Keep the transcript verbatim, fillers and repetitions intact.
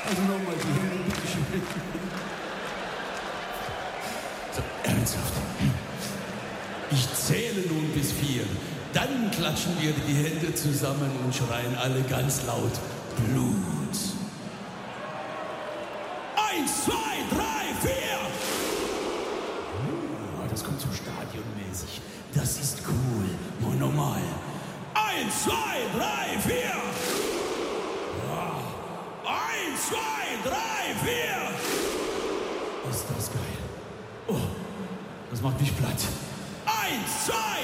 Also nochmal die Hände, bitte schön. So, ernsthaft. Ich zähle nun bis vier. Dann klatschen wir die Hände zusammen und schreien alle ganz laut Blut. Eins, zwei, drei, vier. Oh, das kommt so stadionmäßig. Das ist cool. Nur normal. Eins, zwei, drei, vier. Oh. Eins, zwei, drei, vier. Ist das geil. Oh, das macht mich platt. Eins, zwei,